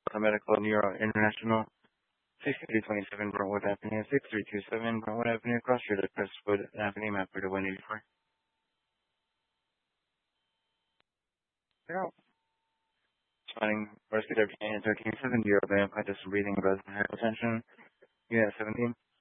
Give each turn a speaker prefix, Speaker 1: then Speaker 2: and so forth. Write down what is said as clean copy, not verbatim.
Speaker 1: Medical Neuro International, 6327 Brentwood Avenue, 6327 Brentwood Avenue, Cross Street at Crestwood Avenue, map to 184. Yeah. Responding, rescue WPN 1370, identified as breathing, breath, hypotension, unit 17.